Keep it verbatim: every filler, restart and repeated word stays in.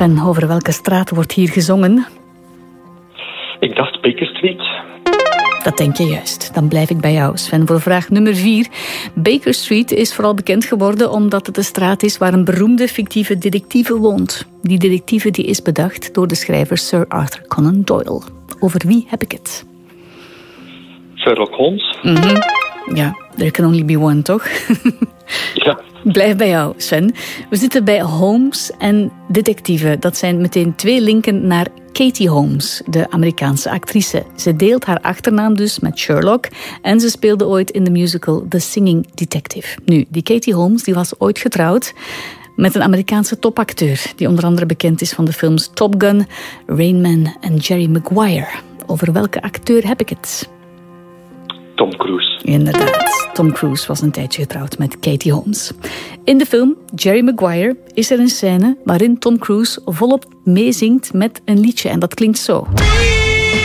Sven, over welke straat wordt hier gezongen? Ik dacht Baker Street. Dat denk je juist. Dan blijf ik bij jou, Sven, voor vraag nummer vier. Baker Street is vooral bekend geworden omdat het de straat is waar een beroemde fictieve detectieve woont. Die detectieve die is bedacht door de schrijver Sir Arthur Conan Doyle. Over wie heb ik het? Sherlock Holmes. Mm-hmm. Ja, there can only be one, toch? Ja. Blijf bij jou, Sven. We zitten bij Holmes en detectieve. Dat zijn meteen twee linken naar Katie Holmes, de Amerikaanse actrice. Ze deelt haar achternaam dus met Sherlock en ze speelde ooit in de musical The Singing Detective. Nu, die Katie Holmes die was ooit getrouwd met een Amerikaanse topacteur die onder andere bekend is van de films Top Gun, Rain Man en Jerry Maguire. Over welke acteur heb ik het? Tom Cruise. Inderdaad, Tom Cruise was een tijdje getrouwd met Katie Holmes. In de film Jerry Maguire is er een scène waarin Tom Cruise volop meezingt met een liedje en dat klinkt zo.